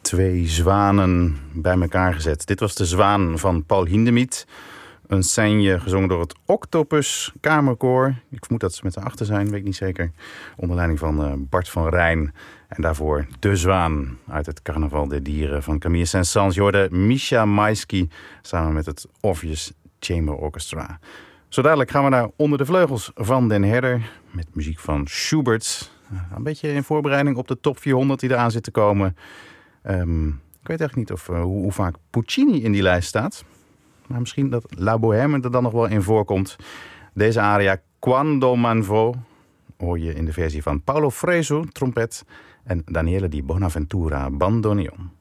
twee zwanen bij elkaar gezet. Dit was de Zwaan van Paul Hindemith. Een scène gezongen door het Octopus Kamerkoor. Ik vermoed dat ze met de achter zijn, weet ik niet zeker. Onder leiding van Bart van Rijn. En daarvoor De Zwaan uit het Carnaval der Dieren van Camille Saint-Saëns. Je hoorde Misha Maisky samen met het Orpheus Chamber Orchestra. Zo dadelijk gaan we naar Onder de Vleugels van Den Herder met muziek van Schubert. Een beetje in voorbereiding op de top 400 die eraan zit te komen. Ik weet eigenlijk niet hoe vaak Puccini in die lijst staat. Maar misschien dat La Bohème er dan nog wel in voorkomt. Deze aria Quando man vo hoor je in de versie van Paolo Fresu, trompet, en Daniele di Bonaventura, bandoneon.